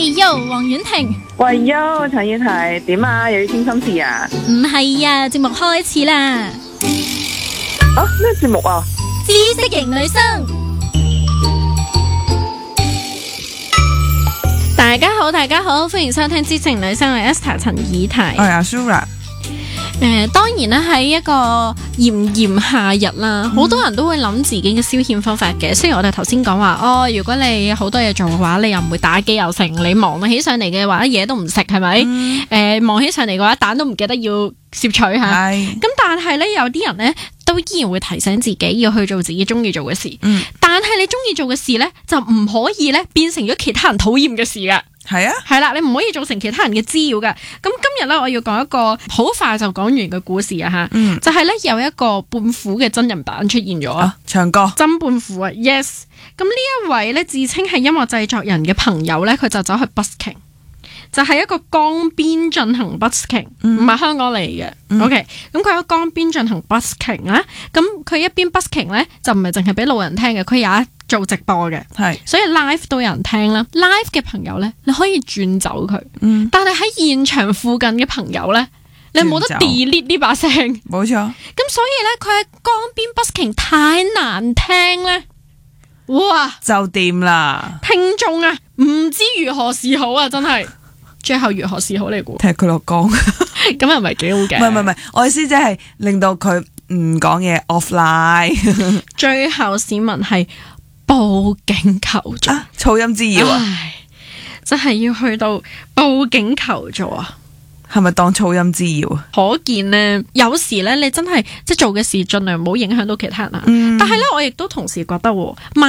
喂喲，黃婉婷。 喂喲，陳燕提點啊？又要傾心事啊？ 唔係啊，節目開始啦。 啊，咩節目啊？ 知識型女生。大家好，大家好，歡迎收聽知識型女生，我係 Esther 陳以提。 我係阿 Sura。 當然啦，喺一個炎夏日啦，好多人都會諗自己嘅消遣方法嘅。雖然我哋頭先講話，如果你好多嘢做嘅話，你又唔會打機又成，你忙起上嚟嘅話，嘢都唔食，係咪？忙起上嚟嘅話，蛋都唔記得要攝取吓。咁但係咧，有啲人咧都依然會提醒自己要去做自己中意做嘅事。但係你中意做嘅事咧，就唔可以咧變成咗其他人討厭嘅事噶。 係啊， 係啦，你唔可以造成其他人嘅滋擾噶。咁今日咧，我要講一個好快就講完嘅故事啊吓，就係咧有一個胖虎嘅真人版出現咗啊， 唱歌真胖虎啊 ，yes。咁呢一位咧自稱係音樂製作人嘅朋友咧，佢就走去 busking， 就係一個江邊進行 busking， 唔係香港嚟嘅。OK， 咁佢喺江邊進行 busking 咧，咁佢一邊 busking 咧就唔係淨係俾路人聽嘅，佢有做直播嘅，係，所以 live 都有人聽啦。live 嘅朋友咧，你可以轉走佢，但係喺現場附近嘅朋友咧，你冇得 delete 呢把聲， 冇錯。 咁所以咧，佢喺江邊 busking 太難聽咧，哇， 就掂啦！ 聽眾啊，唔知如何是好啊，真係。最後如何是好你估？ 踢佢落江， 咁又唔係幾好嘅。 唔係，我意思即係令到佢唔講嘢 offline。 最後市民係報警求助， 噪音滋擾啊！ 真係要去到報警求助啊！ 係咪當噪音滋擾啊？ 可見呢，有時咧，你真係即係做嘅事盡量唔好影響到其他人啊。但係咧，我亦都同時覺得，萬